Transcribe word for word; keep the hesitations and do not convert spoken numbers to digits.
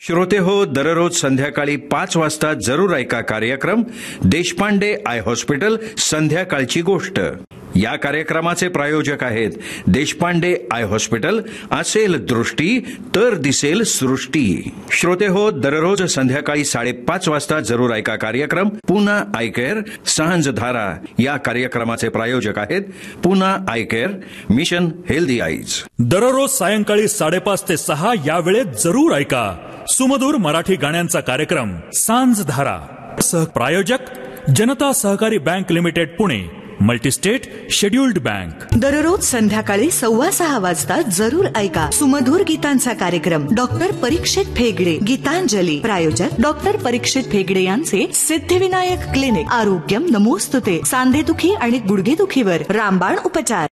श्रोते हो, दररोज संध्याकाळी पाच वाजता जरूर ऐका कार्यक्रम देशपांडे आय हॉस्पिटल संध्याकाळची गोष्ट. या कार्यक्रमाचे प्रायोजक आहेत देशपांडे आय हॉस्पिटल. असेल दृष्टी तर दिसेल सृष्टी. श्रोते हो, दररोज संध्याकाळी साडेपाच वाजता जरूर ऐका कार्यक्रम पुन्हा आय केअर सांझ धारा. या कार्यक्रमाचे प्रायोजक आहेत पुन्हा I care, mission healthy eyes. दररोज सायंकाळी साडेपाच ते सहा या वेळेत जरूर ऐका सुमधुर मराठी गाण्यांचा कार्यक्रम सांझ धारा. सह प्रायोजक जनता सहकारी bank limited Pune, multi-state scheduled bank. दररोज संध्याकाळी सव्वा सहा वाजता जरूर ऐका सुमधुर गीतांचा कार्यक्रम डॉक्टर परीक्षित फेगडे गीतांजली. प्रायोजक डॉक्टर परीक्षित फेगडे यांचे सिद्धिविनायक क्लिनिक. आरोग्यम नमोस्तुते. सांधेदुखी आणि गुडघेदुखीवर रामबाण उपचार.